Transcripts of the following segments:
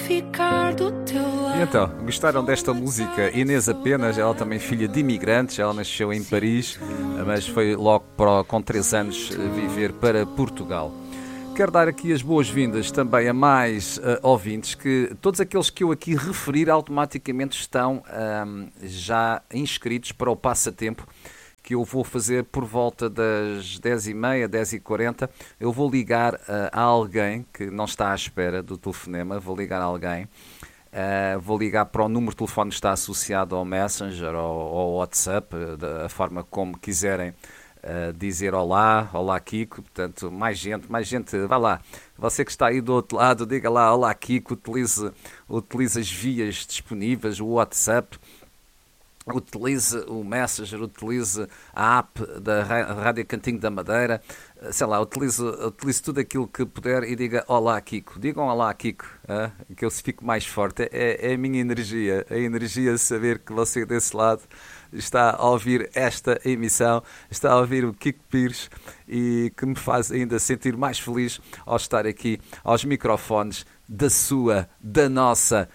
ficar do teu lado. E então, gostaram desta música? Inês Apenas, ela também filha de imigrantes, ela nasceu em Paris, mas foi logo com 3 anos viver para Portugal. Quero dar aqui as boas-vindas também a mais ouvintes, que todos aqueles que eu aqui referir automaticamente estão já inscritos para o passatempo que eu vou fazer por volta das 10h30, 10h40. Eu vou ligar a alguém que não está à espera do telefonema, vou ligar a alguém. Vou ligar para o número de telefone que está associado ao Messenger ou ao WhatsApp, da forma como quiserem dizer olá, olá Kiko. Portanto, mais gente, vá lá. Você que está aí do outro lado, diga lá olá Kiko, utilize as vias disponíveis, o WhatsApp, utilize o Messenger, utilize a app da Rádio Cantinho da Madeira, sei lá, utilize tudo aquilo que puder e diga olá Kiko. Digam olá Kiko, que eu fico mais forte. É a minha energia, a energia de saber que você desse lado está a ouvir esta emissão, está a ouvir o Kiko Pires e que me faz ainda sentir mais feliz ao estar aqui aos microfones da nossa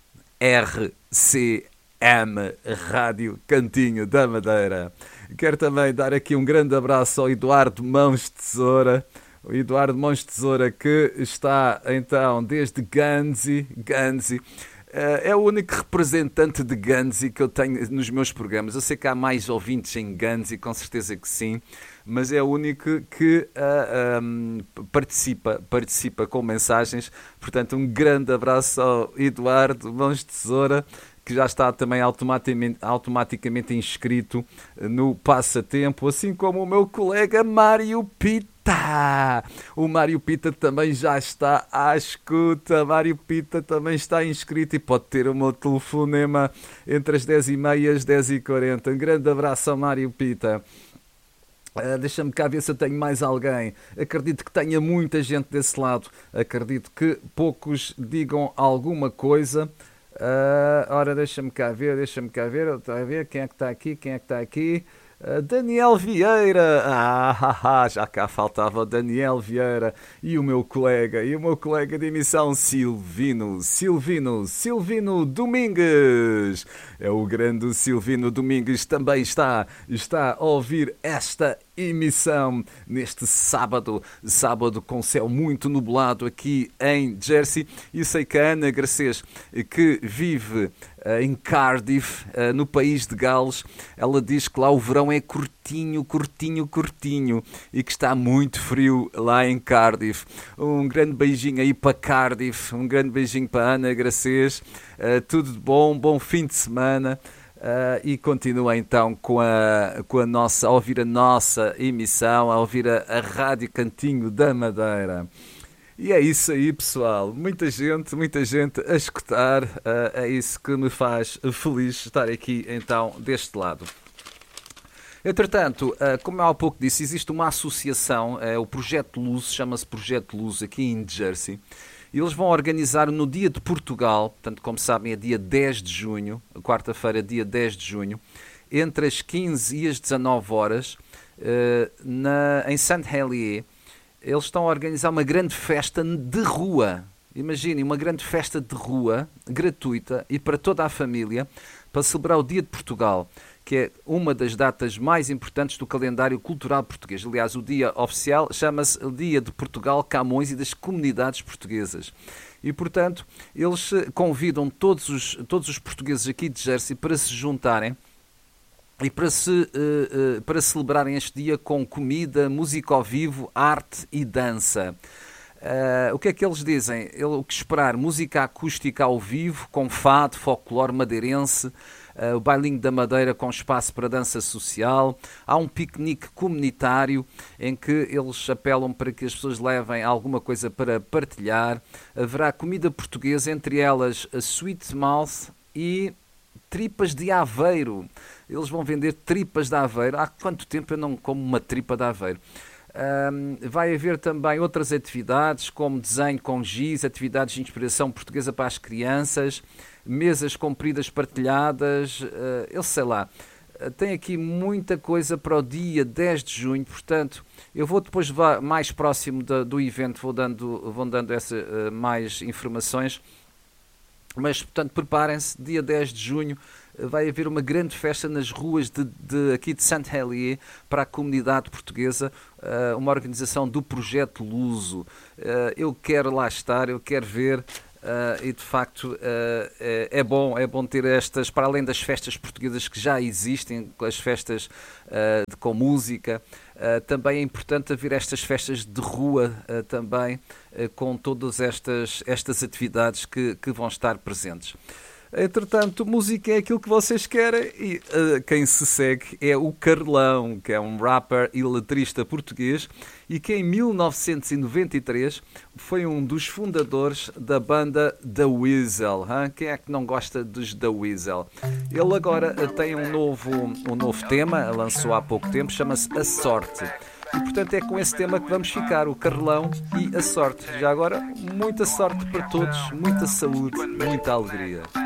RCM Rádio Cantinho da Madeira. Quero também dar aqui um grande abraço ao Eduardo Mãos Tesoura. O Eduardo Mãos Tesoura que está então desde Guernsey. É o único representante de Guernsey que eu tenho nos meus programas. Eu sei que há mais ouvintes em Guernsey, com certeza que sim, mas é o único que participa com mensagens. Portanto, um grande abraço ao Eduardo Mãos Tesoura, que já está também automaticamente inscrito no passatempo, assim como o meu colega Mário Pita. O Mário Pita também já está à escuta. Mário Pita também está inscrito e pode ter o meu telefonema entre as 10h30 e as 10h40. Um grande abraço ao Mário Pita. Deixa-me cá ver se eu tenho mais alguém. Acredito que tenha muita gente desse lado. Acredito que poucos digam alguma coisa. Ora, deixa-me cá ver. Estou a ver quem é que está aqui. Daniel Vieira. Já cá faltava o Daniel Vieira. E o meu colega de emissão, Silvino Domingues. É o grande Silvino Domingues, também está a ouvir esta emissão neste sábado com céu muito nublado aqui em Jersey. E sei que a Ana Garcês, que vive em Cardiff, no país de Gales, ela diz que lá o verão é curtinho e que está muito frio lá em Cardiff. Um grande beijinho aí para Cardiff, um grande beijinho para a Ana Garcês. Tudo de bom fim de semana. E continua então a ouvir a nossa emissão, a ouvir a Rádio Cantinho da Madeira. E é isso aí, pessoal. Muita gente a escutar. É isso que me faz feliz estar aqui então deste lado. Entretanto, como eu há pouco disse, existe uma associação, o Projeto Luz, chama-se Projeto Luz aqui em Jersey. E eles vão organizar no Dia de Portugal, portanto, como sabem, é dia 10 de junho, quarta-feira, dia 10 de junho, entre as 15 e as 19 horas, em Saint-Hélier. Eles estão a organizar uma grande festa de rua. Imaginem, uma grande festa de rua, gratuita e para toda a família, para celebrar o Dia de Portugal, que é uma das datas mais importantes do calendário cultural português. Aliás, o dia oficial chama-se Dia de Portugal, Camões e das Comunidades Portuguesas. E, portanto, eles convidam todos os portugueses aqui de Jersey para se juntarem e para celebrarem este dia com comida, música ao vivo, arte e dança. O que é que eles dizem? O que esperar? Música acústica ao vivo, com fado, folclore madeirense, o bailinho da Madeira com espaço para dança social. Há um piquenique comunitário em que eles apelam para que as pessoas levem alguma coisa para partilhar. Haverá comida portuguesa, entre elas a sweet mouth e tripas de Aveiro. Eles vão vender tripas de Aveiro. Há quanto tempo eu não como uma tripa de Aveiro? Vai haver também outras atividades, como desenho com giz, atividades de inspiração portuguesa para as crianças, mesas compridas partilhadas, eu sei lá. Tem aqui muita coisa para o dia 10 de junho, portanto, eu vou depois, mais próximo do evento, vou dando mais informações. Mas, portanto, preparem-se, dia 10 de junho vai haver uma grande festa nas ruas aqui de Saint-Hélier para a comunidade portuguesa, uma organização do Projeto Luso. Eu quero lá estar, eu quero ver. E de facto é bom ter estas, para além das festas portuguesas que já existem, as festas com música, também é importante haver estas festas de rua também, com todas estas atividades que vão estar presentes. Entretanto, música é aquilo que vocês querem e quem se segue é o Carlão, que é um rapper e letrista português e que em 1993 foi um dos fundadores da banda The Weasel. Quem é que não gosta dos The Weasel? Ele agora tem um novo tema, lançou há pouco tempo, chama-se A Sorte. E portanto é com esse tema que vamos ficar, o Carlão e a sorte. Já agora, muita sorte para todos, muita saúde, muita alegria.